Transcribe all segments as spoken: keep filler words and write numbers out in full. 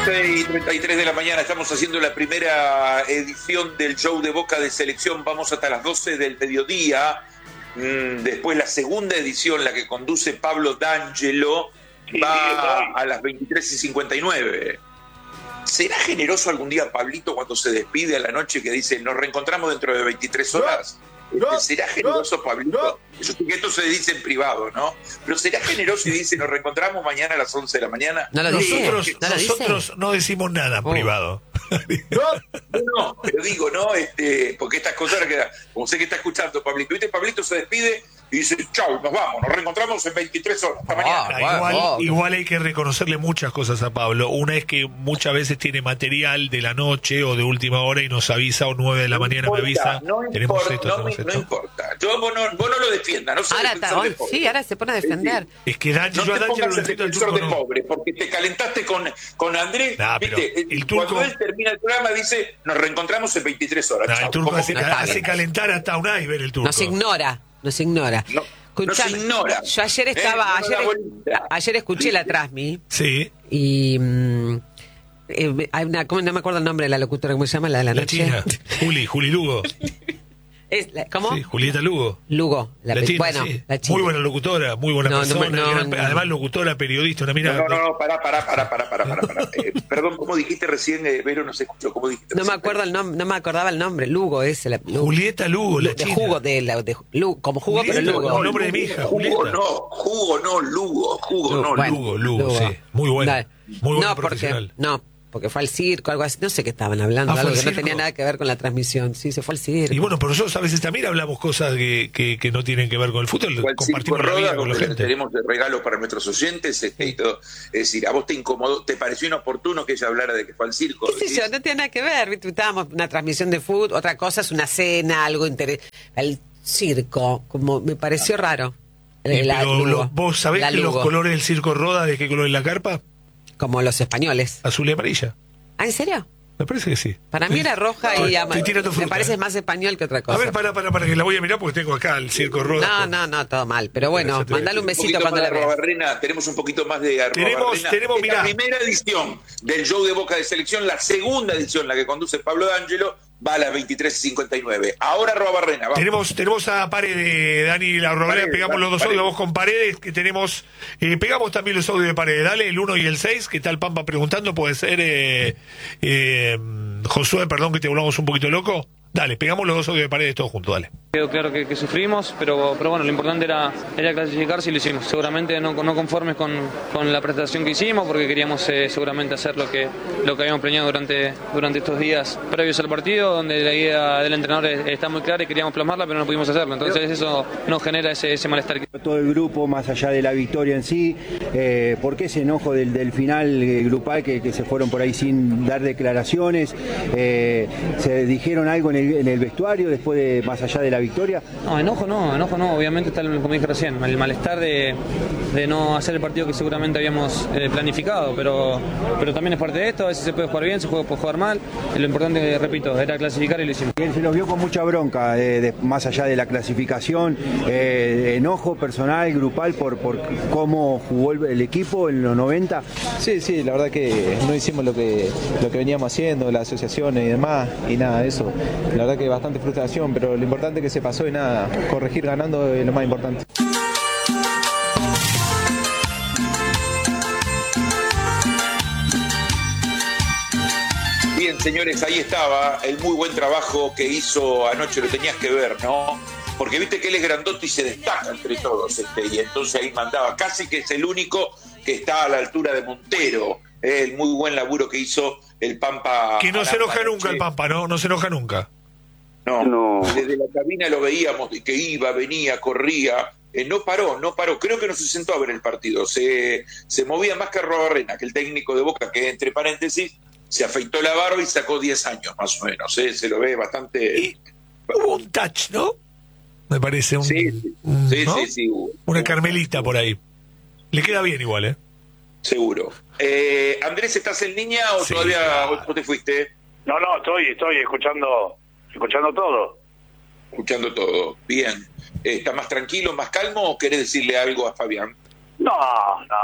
once y treinta y tres de la mañana, estamos haciendo la primera edición del show de Boca de Selección. Vamos hasta las doce del mediodía. Después la segunda edición, la que conduce Pablo D'Angelo, va a las veintitrés y cincuenta y nueve. ¿Será generoso algún día Pablito cuando se despide a la noche que dice nos reencontramos dentro de veintitrés horas? No, ¿será generoso no, Pablito? No. Yo sé que esto se dice en privado, ¿no? Pero ¿será generoso y dice nos reencontramos mañana a las once de la mañana? No lo nosotros dice, ¿no lo nosotros dice? no decimos nada en oh. privado. No, no, pero digo, ¿no? Este, porque estas cosas, como sé que está escuchando Pablito, ¿viste? Pablito se despide y dice, chau, nos vamos, nos reencontramos en veintitrés horas, hasta mañana. Ah, igual, oh, igual hay que reconocerle muchas cosas a Pablo. Una es que muchas veces tiene material de la noche o de última hora y nos avisa, o nueve de la no mañana importa, me avisa, no tenemos importa, esto, no, tenemos me, esto. No importa, yo, vos, no, vos no lo defiendas, no sé. Ahora está, hoy, sí, ahora se pone a defender. Es, es que D'Angelo, no te yo a pongas el defensor de pobre, porque te calentaste con, con Andrés, nah, ¿viste? El turco, cuando él termina el programa dice, nos reencontramos en veintitrés horas. Nah, el turco hace, no hace calentar hasta un iceberg el turco. Nos ignora, nos ignora. No. Escuchame, no se ignora. Yo ayer estaba, eh, no ayer, ayer escuché la Trasmi. Sí. Y mm, eh, hay una, ¿cómo, no me acuerdo el nombre de la locutora, ¿cómo se llama? La de la, la noche. China. Juli, Juli Lugo. Es la, ¿Cómo? Sí, Julieta Lugo. Lugo. La, la China, bueno, sí. la China. Muy buena locutora, muy buena no, persona. No, no, gran, no, además locutora, periodista, una mirada. No, no, no, pará, pará, pará, pará, pará, pará, pará. Eh, perdón, ¿cómo dijiste recién, eh, Vero? No se escuchó, ¿cómo dijiste No recién? me acuerdo el nombre, no me acordaba el nombre. Lugo es la, Lugo. Julieta Lugo, la de China. jugo, de, la, de Lugo, como jugo, Julieta, pero Lugo. No, el nombre de mi hija, Julieta. Jugo no, jugo no, Lugo, jugo Lugo, no, bueno, Lugo, Lugo, Lugo. sí. Muy buena. Dale. Muy buena no, profesional. Porque, no, porque fue al circo, algo así. No sé qué estaban hablando, ah, algo que circo. no tenía nada que ver con la transmisión. Sí, se fue al circo. Y bueno, pero nosotros a veces también hablamos cosas que, que, que no tienen que ver con el fútbol. Compartimos la vida con la gente. Tenemos regalos para nuestros oyentes este, y todo. Es decir, ¿a vos te incomodó, te pareció inoportuno que ella hablara de que fue al circo? ¿Qué sé yo? No tiene nada que ver. ¿Viste? Estábamos una transmisión de fútbol, otra cosa es una cena, algo interesante. El circo, como me pareció raro. El, la, pero Lugo, lo, ¿Vos sabés que Lugo. los colores del circo Roda, de qué color es la carpa? Como los españoles. Azul y amarilla. ¿Ah, en serio? Me parece que sí. Para mí era roja no, y amarilla. Me fruta, parece eh. más español que otra cosa. A ver, para, para, para, que la voy a mirar porque tengo acá el circo Roda. No, con... no, no, todo mal. Pero bueno, pero mandale un besito un cuando la veas. Barrena, tenemos un poquito más de Tenemos, tenemos, la primera edición del show de Boca de Selección, la segunda edición, la que conduce Pablo D'Angelo, va a las veintitrés y cincuenta y nueve. Ahora Arrobarrena, vamos. Tenemos, tenemos a Paredes, Dani, la Arrobarrena, pegamos los dos audios, vamos con Paredes, que tenemos, eh, pegamos también los audios de Paredes, dale, el uno y el seis, que está el Pampa preguntando, puede ser eh, eh, Josué, perdón que te volvamos un poquito loco. Dale, pegamos los dos audios de Paredes todos juntos, dale. Quedó claro que, que sufrimos, pero, pero bueno, lo importante era, era clasificarse y lo hicimos. Seguramente no, no conformes con, con la prestación que hicimos, porque queríamos eh, seguramente hacer lo que, lo que habíamos planeado durante, durante estos días previos al partido, donde la idea del entrenador está muy clara y queríamos plasmarla, pero no pudimos hacerlo. Entonces eso nos genera ese, ese malestar. Todo el grupo, más allá de la victoria en sí, eh, ¿por qué ese enojo del, del final eh, grupal que, que se fueron por ahí sin dar declaraciones? Eh, ¿Se dijeron algo en el en el vestuario después de más allá de la victoria? No, enojo no, enojo no, obviamente está, como dije recién, el malestar de, de no hacer el partido que seguramente habíamos eh, planificado, pero, pero también es parte de esto, a veces se puede jugar bien, se puede jugar mal, y lo importante, repito, era clasificar y lo hicimos. Él se los vio con mucha bronca, eh, de, más allá de la clasificación, eh, enojo personal, grupal, por, por cómo jugó el, el equipo en los noventa. Sí, sí, la verdad que no hicimos lo que, lo que veníamos haciendo, la asociación y demás, y nada de eso. La verdad que bastante frustración, pero lo importante que se pasó y nada, corregir ganando es lo más importante. Bien, señores, ahí estaba el muy buen trabajo que hizo anoche, lo tenías que ver, ¿no? Porque viste que él es grandote y se destaca entre todos, este, y entonces ahí mandaba, casi que es el único que está a la altura de Montero, eh, el muy buen laburo que hizo el Pampa. Que no se enoja anoche. nunca el Pampa, ¿no? No se enoja nunca. No, No. Desde la cabina lo veíamos, que iba, venía, corría, eh, no paró, no paró, creo que no se sentó a ver el partido, se, se movía más que Arrobarrena, que el técnico de Boca, que entre paréntesis, se afeitó la barba y sacó diez años más o menos, ¿eh? Se lo ve bastante... Y hubo un touch, ¿no? Me parece un... Sí, sí, un, sí, ¿no? sí, sí hubo. Una carmelita por ahí. Le queda bien igual, ¿eh? Seguro. Eh, Andrés, ¿estás en línea o Sí, todavía claro. vos te fuiste? No, no, estoy, estoy escuchando, escuchando todo. Escuchando todo. Bien. ¿Está más tranquilo, más calmo o querés decirle algo a Fabián? No, no,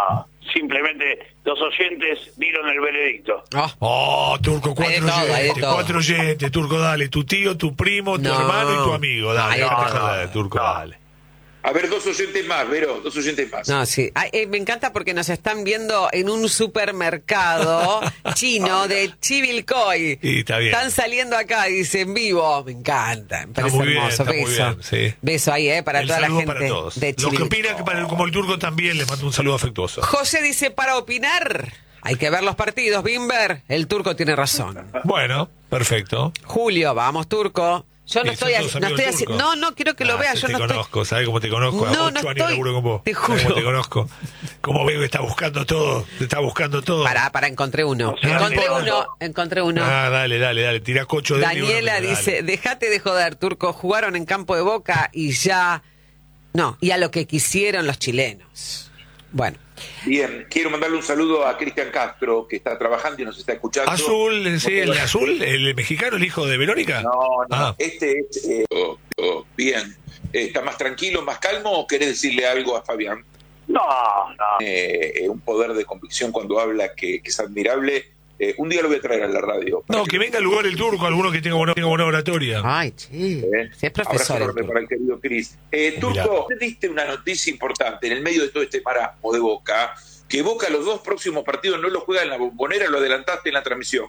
simplemente los oyentes dieron el veredicto. Oh, Oh, Turco, cuatro Hay de todo, hay de oyentes, todo. cuatro oyentes, Turco, dale, tu tío, tu primo, tu No. hermano y tu amigo, dale, Hay de déjate todo. joder, Turco, No. dale. A ver, dos oyentes más, Vero, dos oyentes más. no, sí. Ay, eh, me encanta porque nos están viendo en un supermercado chino de Chivilcoy. Y está bien. Están saliendo acá, dice, en vivo. Me encanta, me parece muy bien, hermoso. está muy Beso. bien, sí. Beso ahí, ¿eh? Para El toda la saludo gente para todos. de Los que Chivilcoy. opinan que para, como el Turco también, les mando un saludo afectuoso. José dice, para opinar, hay que ver los partidos, Bimber. El Turco tiene razón. Bueno, perfecto. Julio, vamos, Turco. Yo no Sí, son estoy, todos haci- no amigos estoy del haciendo. Turco. No, no quiero que lo Ah, vea. sí, Yo te no estoy. conozco, ¿sabes cómo te conozco? No, Ocho no años estoy- laburo con vos. te ¿Sabes cómo juro. te conozco? Como veo que está buscando todo, te está buscando todo. Pará, pará, encontré uno. O sea, Encontré no. uno, encontré uno. Ah, dale, dale, dale, tira cocho de Daniela uno, dice, dale. déjate de joder, Turco, jugaron en campo de Boca y ya... No, y a lo que quisieron los chilenos. Bueno, Bien, quiero mandarle un saludo a Cristian Castro, que está trabajando y nos está escuchando. Azul, eh, sí, el de Azul, el mexicano, el hijo de Verónica. No, no, Ah. este es... eh, oh, oh, bien, ¿está más tranquilo, más calmo o querés decirle algo a Fabián? No, no. Eh, eh, un poder de convicción cuando habla que, que es admirable. Eh, un día lo voy a traer a la radio. No, que venga al lugar el Turco, alguno que tenga buena, tenga buena oratoria. ay, sí, Eh, sí es profesor. Abrazo el enorme Turco. para el querido Cris. Eh, Turco, Mirá. usted diste una noticia importante en el medio de todo este marasmo de Boca, que Boca los dos próximos partidos no los juega en la Bombonera, lo adelantaste en la transmisión.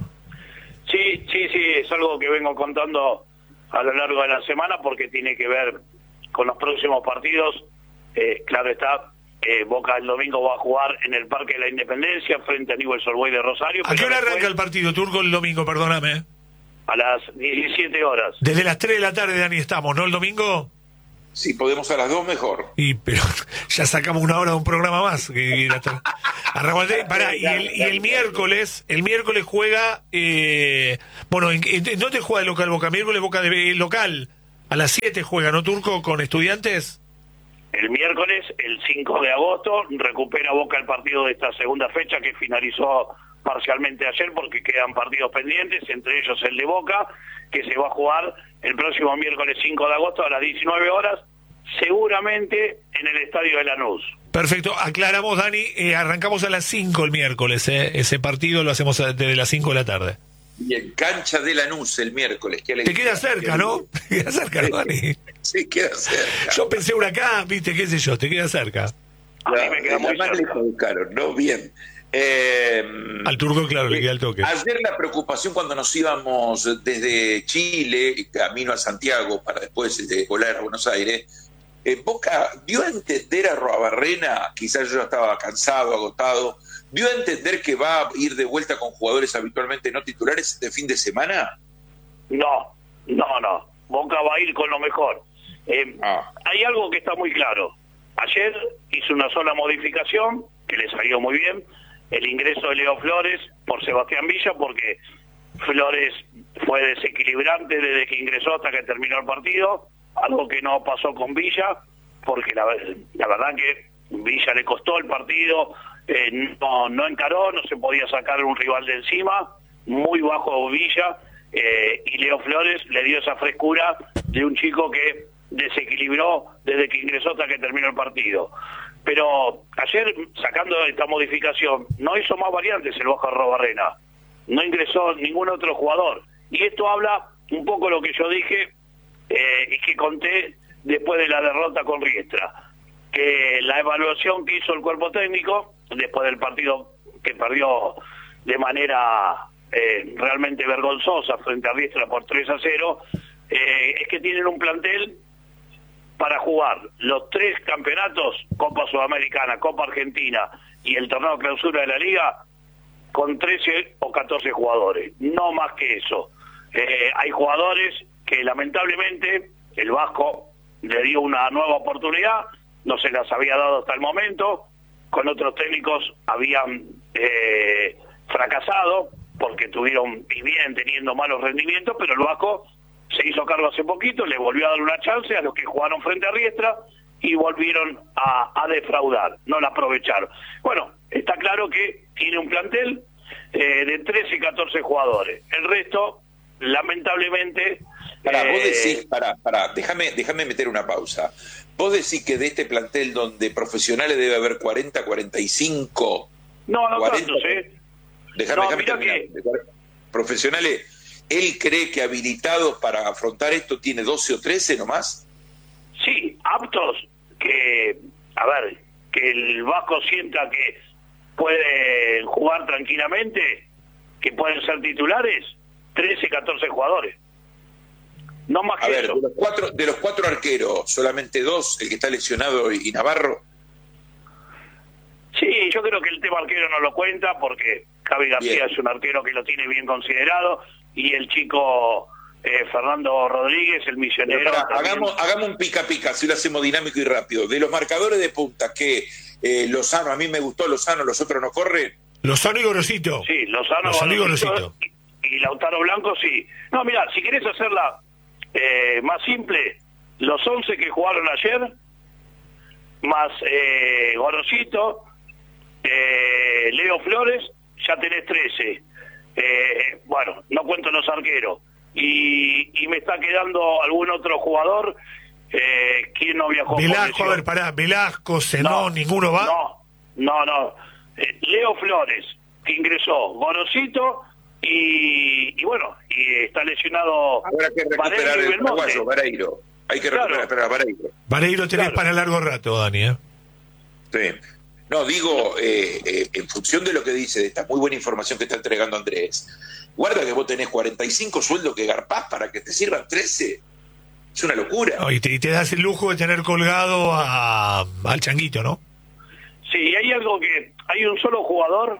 Sí, sí, sí, es algo que vengo contando a lo largo de la semana porque tiene que ver con los próximos partidos. Eh, claro está, eh, Boca el domingo va a jugar en el Parque de la Independencia frente a Newell's Old Boys de Rosario. ¿A qué pero hora después, arranca el partido, Turco, el domingo? Perdóname. A las diecisiete horas. Desde las tres de la tarde, Dani, estamos, ¿no? El domingo. Si podemos a las dos, mejor. Y pero ya sacamos una hora de un programa más. Que, que la tar- Arrancamos- pará, y el, y el miércoles, el miércoles juega, eh, bueno, ¿en, en, ¿dónde juega el local Boca? Miércoles Boca de eh, local. A las siete juega, ¿no, Turco? Con Estudiantes. El miércoles, el cinco de agosto, recupera Boca el partido de esta segunda fecha que finalizó parcialmente ayer porque quedan partidos pendientes, entre ellos el de Boca, que se va a jugar el próximo miércoles cinco de agosto a las diecinueve horas, seguramente en el estadio de Lanús. Perfecto, aclaramos, Dani, eh, arrancamos a las cinco el miércoles, eh. Ese partido lo hacemos a- desde las cinco de la tarde. Y en cancha de Lanús el miércoles. Qué Te alegría. queda cerca, ¿no? Te queda cerca, ¿no, Dani? Sí, queda cerca. Yo pensé Huracán, viste, qué sé yo, te queda cerca. A mí me queda La muy más cerca. lejos buscaron, ¿no? Bien. Eh, Al Turco, claro, le queda el toque. Ayer la preocupación cuando nos íbamos desde Chile, camino a Santiago, para después de volar a Buenos Aires, eh, Boca dio a entender a Roabarrena, quizás yo estaba cansado, agotado, dio a entender que va a ir de vuelta con jugadores habitualmente no titulares de fin de semana. No, no, no. Boca va a ir con lo mejor. Eh, Ah. Hay algo que está muy claro. Ayer hizo una sola modificación, que le salió muy bien, el ingreso de Leo Flores por Sebastián Villa, porque Flores fue desequilibrante desde que ingresó hasta que terminó el partido, algo que no pasó con Villa, porque la, la verdad que Villa le costó el partido, eh, no, no encaró, no se podía sacar un rival de encima, muy bajo Villa, eh, y Leo Flores le dio esa frescura de un chico que desequilibró desde que ingresó hasta que terminó el partido. Pero ayer, sacando esta modificación, no hizo más variantes el Boca Robarrena, no ingresó ningún otro jugador, y esto habla un poco lo que yo dije eh, y que conté después de la derrota con Riestra, que la evaluación que hizo el cuerpo técnico después del partido que perdió de manera eh, realmente vergonzosa frente a Riestra por tres a cero, eh, es que tienen un plantel para jugar los tres campeonatos, Copa Sudamericana, Copa Argentina y el torneo de clausura de la Liga, con trece o catorce jugadores, no más que eso. Eh, hay jugadores que lamentablemente el Vasco le dio una nueva oportunidad, no se las había dado hasta el momento, con otros técnicos habían eh, fracasado porque tuvieron y vienen teniendo malos rendimientos, pero el Vasco se hizo cargo hace poquito, le volvió a dar una chance a los que jugaron frente a Riestra y volvieron a, a defraudar, no la aprovecharon. Bueno, está claro que tiene un plantel eh, de trece y catorce jugadores. El resto, lamentablemente, Pará, Eh, vos decís, pará, pará, déjame, déjame meter una pausa. Vos decís que de este plantel donde profesionales debe haber cuarenta, cuarenta y cinco. No, no cuarenta, tantos, ¿eh? Déjame, No, déjame mirá terminar. que- De cuarenta profesionales, ¿él cree que habilitados para afrontar esto tiene doce o trece nomás? Sí, aptos que, a ver, que el Vasco sienta que pueden jugar tranquilamente, que pueden ser titulares, trece, catorce jugadores. No más A que ver, eso. de los cuatro, de los cuatro arqueros, solamente dos, el que está lesionado y Navarro. Sí, yo creo que el tema arquero no lo cuenta porque Javi García Bien. es un arquero que lo tiene bien considerado y el chico eh, Fernando Rodríguez, el Pero misionero. pará, también. hagamos, hagamos un pica pica, así lo hacemos dinámico y rápido. De los marcadores de punta, que eh, Lozano, a mí me gustó Lozano, los otros no corren. Lozano y Gorosito. Sí, Lozano, Lozano y Gorosito Gorosito. y, y Lautaro Blanco, sí. No, mira, si querés hacerla eh, más simple, los once que jugaron ayer, más eh, Gorosito, eh, Leo Flores, ya tenés trece. Eh, bueno, no cuento los arqueros. Y, y me está quedando algún otro jugador. Eh, ¿Quién no viajó? por Velasco, lesión? a ver, pará, Velasco, Zenón, ninguno va. No, no, no. Eh, Leo Flores, que ingresó, Gorosito y, y bueno, y está lesionado Habrá que recuperar Vareiro y el Belmonte. paraguayo, Vareiro. Hay que Claro. recuperar a Vareiro. Vareiro tenés Claro. para largo rato, Dani, ¿eh? Sí. No, digo, eh, eh, en función de lo que dice, de esta muy buena información que está entregando Andrés, guarda que vos tenés cuarenta y cinco sueldos que garpás para que te sirvan trece. Es una locura. No, y, te, y te das el lujo de tener colgado a, al Changuito, ¿no? Sí, hay algo que... Hay un solo jugador,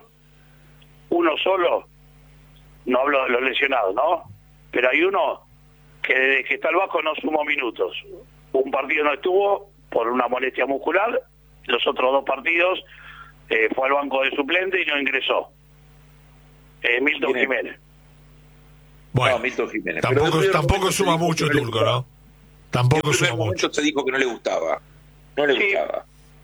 uno solo, no hablo de los lesionados, ¿no? Pero hay uno que desde que está el Vasco no sumó minutos. Un partido no estuvo por una molestia muscular, los otros dos partidos eh, fue al banco de suplente y no ingresó. Eh, Milton ¿Quién es? Jiménez. Bueno, No, Milton Jiménez. Pero tampoco, en un primer tampoco momento se suma dijo que mucho no le Turco, gustaba. ¿no? En Tampoco un suma primer momento mucho. se dijo que no le gustaba. No le Sí. gustaba.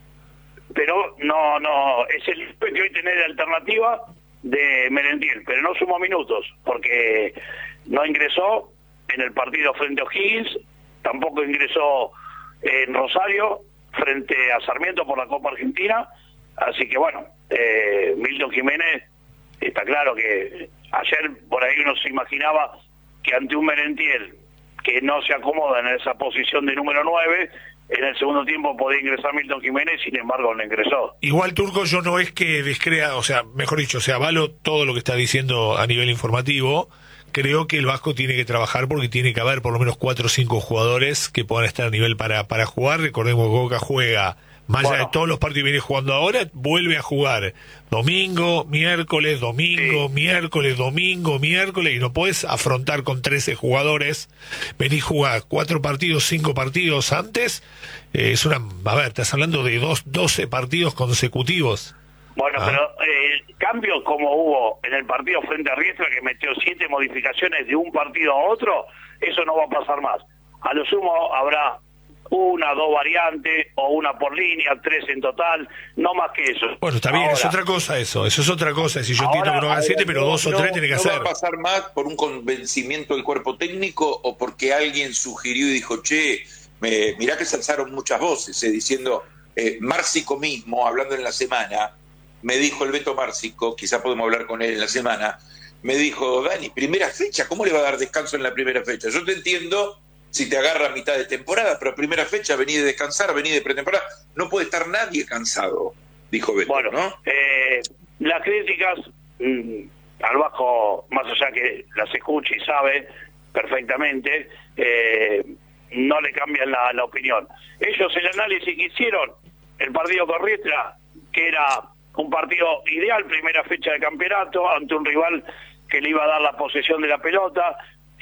Pero no, no, es el que hoy tenés de alternativa de Merentiel, pero no sumó minutos, porque no ingresó en el partido frente a O'Higgins, tampoco ingresó en Rosario frente a Sarmiento por la Copa Argentina, así que bueno, eh, Milton Jiménez, está claro que ayer por ahí uno se imaginaba que ante un Merentiel que no se acomoda en esa posición de número nueve, en el segundo tiempo podía ingresar Milton Jiménez, sin embargo no ingresó. Igual, Turco, yo no es que descrea, o sea, mejor dicho, o sea, avalo todo lo que está diciendo a nivel informativo. Creo que el Vasco tiene que trabajar porque tiene que haber por lo menos cuatro o cinco jugadores que puedan estar a nivel para, para jugar. Recordemos que Boca juega, más allá Bueno. de todos los partidos que viene jugando ahora, vuelve a jugar domingo, miércoles, domingo, Sí. miércoles, domingo, miércoles, y no puedes afrontar con trece jugadores, venís a jugar cuatro partidos, cinco partidos antes, eh, es una, a ver, estás hablando de dos, doce partidos consecutivos. Bueno, Ah. pero eh, cambios como hubo en el partido frente a Riestra, que metió siete modificaciones de un partido a otro, eso no va a pasar más. A lo sumo habrá una, dos variantes, o una por línea, tres en total, no más que eso. Bueno, está bien, es Ahora, otra cosa eso, eso es otra cosa, si yo Ahora, entiendo que no hagan Ahora, siete, pero no, dos o no, tres tiene que ¿no hacer. va a pasar más por un convencimiento del cuerpo técnico o porque alguien sugirió y dijo, che, me, mirá que se alzaron muchas voces, eh, diciendo, eh, Márcico mismo, hablando en la semana, me dijo el Beto Márcico, quizá podemos hablar con él en la semana, me dijo, Dani, primera fecha, ¿cómo le va a dar descanso en la primera fecha? Yo te entiendo si te agarra a mitad de temporada, pero primera fecha, vení de descansar, vení de pretemporada, no puede estar nadie cansado, dijo Beto, Bueno, ¿no? eh, las críticas mm, al Vasco, más allá que las escuche y sabe perfectamente, eh, no le cambian la, la opinión. Ellos el análisis que hicieron, el partido con Riestra, que era un partido ideal, primera fecha de campeonato, ante un rival que le iba a dar la posesión de la pelota,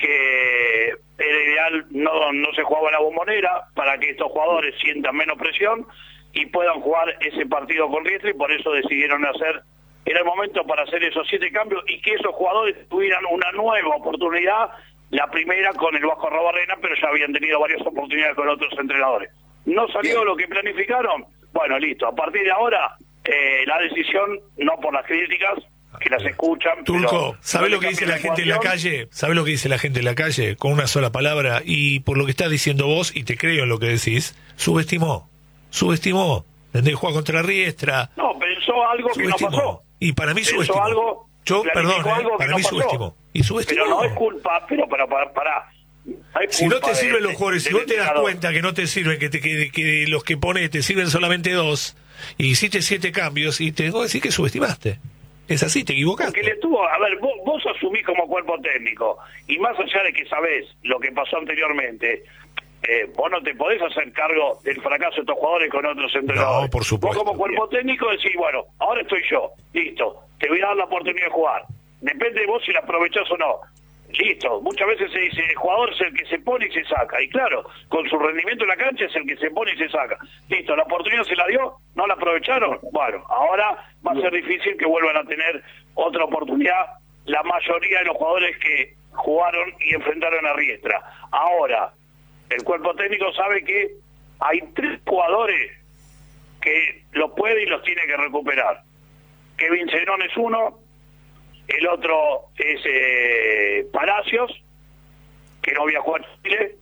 que era ideal, no, no se jugaba en la Bombonera, para que estos jugadores sientan menos presión y puedan jugar ese partido con Riestra, y por eso decidieron hacer, era el momento para hacer esos siete cambios y que esos jugadores tuvieran una nueva oportunidad, la primera con el Vasco Arrobarrena, pero ya habían tenido varias oportunidades con otros entrenadores. ¿No salió Bien. lo que planificaron? Bueno, listo, a partir de ahora, eh, la decisión, no por las críticas, que las escuchan. Turco, ¿sabes no lo que dice la gente en la ecuación. calle? ¿Sabes lo que dice la gente en la calle? Con una sola palabra, y por lo que estás diciendo vos, y te creo en lo que decís, subestimó. Subestimó. ¿Entendés? Juega contra Riestra. No, pensó algo que no pasó. Y para mí Pensó subestimó. algo, Yo, planificó perdón, eh, algo que para no mí pasó. subestimó. Y subestimó. Pero no es culpa, pero para, para, para. Si no te sirven los jugadores, si vos te das cuenta que no te sirven, que, te, que, que los que pones te sirven solamente dos, y hiciste siete cambios, y te tengo que decir que subestimaste. Es así, te equivocaste. Porque le estuvo, a ver, vos, vos asumís como cuerpo técnico, y más allá de que sabés lo que pasó anteriormente, eh, vos no te podés hacer cargo del fracaso de estos jugadores con otros entrenadores. No, por supuesto. Vos como cuerpo técnico decís, bueno, ahora estoy yo, listo, te voy a dar la oportunidad de jugar. Depende de vos si la aprovechás o no. Listo, muchas veces se dice, el jugador es el que se pone y se saca, y claro, con su rendimiento en la cancha es el que se pone y se saca. Listo, la oportunidad se la dio, no la aprovecharon, bueno, ahora va a ser difícil que vuelvan a tener otra oportunidad la mayoría de los jugadores que jugaron y enfrentaron a Riestra. Ahora, el cuerpo técnico sabe que hay tres jugadores que los puede y los tiene que recuperar. Kevin Zenón es uno, el otro es eh, Palacios, que no viajó a Chile,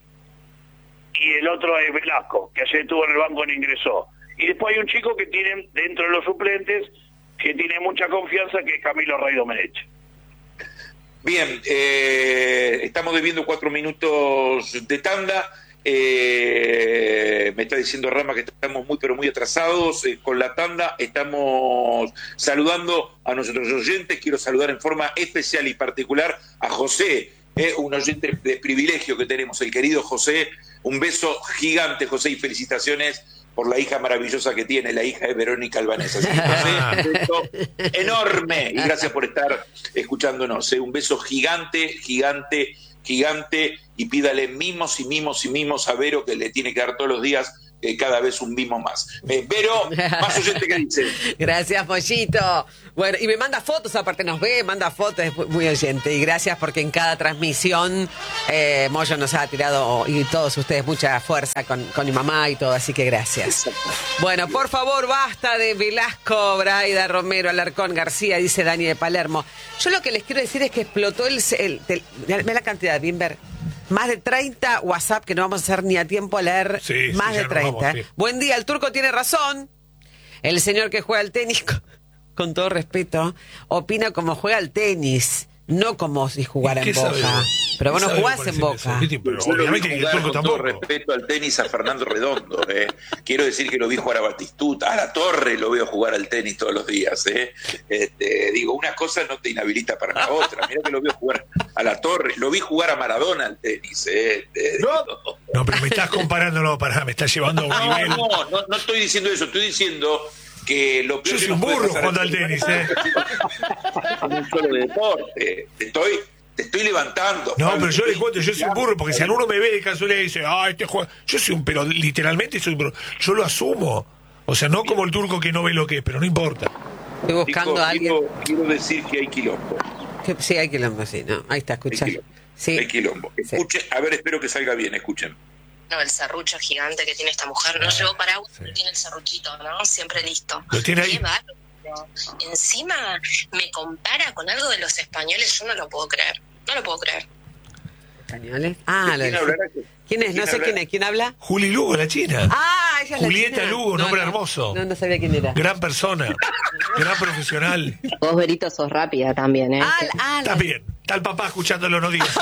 y el otro es Velasco, que ayer estuvo en el banco y no ingresó. Y después hay un chico que tienen dentro de los suplentes, que tiene mucha confianza, que es Camilo Rey Domenech. Bien, eh, estamos debiendo cuatro minutos de tanda. Eh, me está diciendo Rama que estamos muy pero muy atrasados eh, con la tanda. Estamos saludando a nuestros oyentes. Quiero saludar en forma especial y particular a José, eh, un oyente de privilegio que tenemos, el querido José. Un beso gigante, José, y felicitaciones por la hija maravillosa que tiene, la hija de Verónica Albanesa. Así que, José, un beso enorme y gracias por estar escuchándonos. Eh. Un beso gigante, gigante, gigante, y pídale mimos y mimos y mimos a Vero, que le tiene que dar todos los días eh, cada vez un mimo más. Eh, Vero, más oyente que dice. Gracias, Mollito. Bueno, y me manda fotos, aparte nos ve, manda fotos, es muy oyente. Y gracias porque en cada transmisión eh, Moyo nos ha tirado, y todos ustedes, mucha fuerza con, con mi mamá y todo, así que gracias. Bueno, por favor, basta de Velasco, Braida, Romero, Alarcón, García, dice Dani de Palermo. Yo lo que les quiero decir es que explotó el... el, el ve la cantidad, Bimber. Más de treinta WhatsApp que no vamos a hacer ni a tiempo a leer. Sí, más sí, de treinta. Vamos, sí. Buen día, el Turco tiene razón. El señor que juega al tenis, con, con todo respeto, opina como juega al tenis, no como si jugara en Boca. Sabe? Pero vos no jugás en eso? Boca. Pero Yo lo vi obviamente que el jugar Turco con tampoco. todo respeto al tenis a Fernando Redondo. Eh. Quiero decir que lo vi jugar a Batistuta, a La Torre lo veo jugar al tenis todos los días. Eh. Este, digo, una cosa no te inhabilita para la otra. Mira que lo veo jugar a La Torre, lo vi jugar a Maradona al tenis. Eh. Este, no, no, pero me estás comparando, no, pará, me estás llevando a un no, nivel. No, no, no estoy diciendo eso, estoy diciendo que lo peor Yo soy que un nos puede burro pasar jugando es al tenis, eh. en un solo deporte. Te estoy, te estoy levantando. No, Pablo, pero yo te le cuento, yo soy un burro, porque si alguno me ve de casualidad y dice, ah, este juega, yo soy un, pero literalmente soy un burro, yo lo asumo. O sea, no como el Turco que no ve lo que es, pero no importa. Estoy buscando Digo, a alguien. Quiero, quiero decir que hay quilombo. Que, sí, hay quilombo, sí, ¿no? Ahí está, escucha. Hay quilombo. Sí. Hay quilombo. Sí. Escuchen, a ver, espero que salga bien, escuchen. No, el serrucho gigante que tiene esta mujer. No llevó paraguas, sí. pero tiene el serruchito, ¿no? Siempre listo. Lo tiene ahí. Qué bárbaro. Encima me compara con algo de los españoles. Yo no lo puedo creer. No lo puedo creer. ¿Españoles? Ah, ¿Quién lo hablará? ¿Quién es? No sé hablará? quién es. ¿Quién habla? Juli Lugo, la china. Ah, ella es Julieta la china. Lugo, No, nombre no. hermoso. No, no sabía quién era. Gran persona, gran profesional. Vos, Berito, sos rápida también, ¿eh? Ah, la- ah, la- Está bien, está el papá escuchándolo, no digas eso.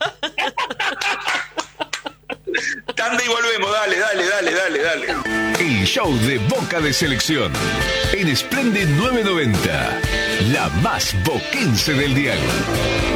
Tanda y volvemos, dale, dale, dale, dale, dale. El show de Boca de Selección en Splendid nueve noventa, la más boquense del dial.